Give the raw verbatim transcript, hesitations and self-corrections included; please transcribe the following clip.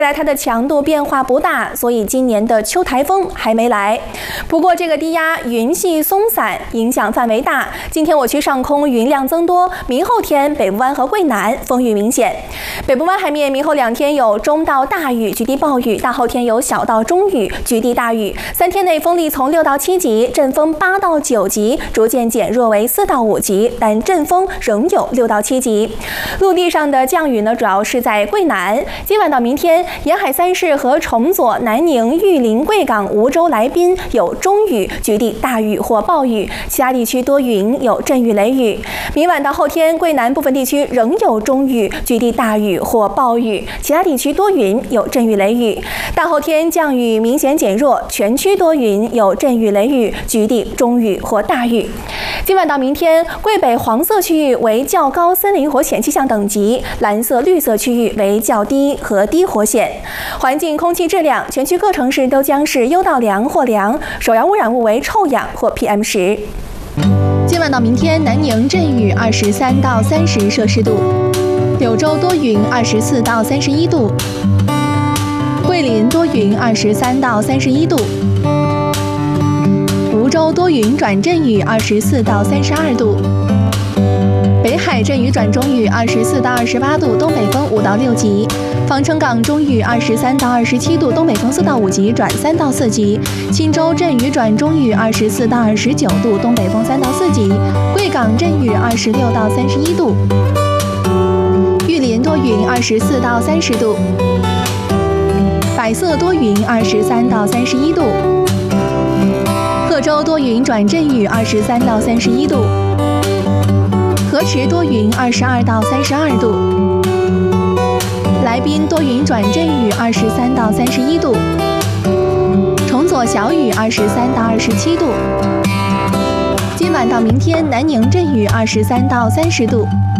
来它的强度变化不大，所以今年的秋台风还没来。不过这个低压云系松散，影响范围大。今天我区上空云量增多，明后天北部湾和桂南风雨明显。北部湾海面明后两天有中到大雨，局地暴雨；大后天有小到中雨，局地大雨。三天内风力从六到七级，阵风八到九级，逐渐减弱为四到五级，但阵风仍有六到七级。陆地上的降雨呢，主要是在桂南。今晚到明天，沿海三市和崇左、南宁、玉林、贵港、梧州、来宾有中雨，局地大雨或暴雨；其他地区多云，有阵雨、雷雨。明晚到后天，桂南部分地区仍有中雨，局地大雨或暴雨；其他地区多云，有阵雨、雷雨。大后天降雨明显减弱，全区多云，有阵雨、雷雨，局地中雨或大雨。今晚到明天，桂北黄色区域为较高森林火险气象等级，蓝色、绿色区域为较低和低火险。环境空气质量，全区各城市都将是优到良或良，首要污染物为臭氧或 P M 十。今晚到明天，南宁阵雨二十三到三十摄氏度，柳州多云二十四到三十一度，桂林多云二十三到三十一度，梧州多云转阵雨二十四到三十二度。北海阵雨转中雨二十四到二十八度，东北风五到六级；防城港中雨二十三到二十七度，东北风四到五级转三到四级；钦州阵雨转中雨二十四到二十九度，东北风三到四级；贵港阵雨二十六到三十一度；玉林多云二十四到三十度；百色多云二十三到三十一度；贺州多云转阵雨二十三到三十一度。河池多云二十二到三十二度，来宾多云转阵雨二十三到三十一度，崇左小雨二十三到二十七度。今晚到明天，南宁阵雨二十三到三十度。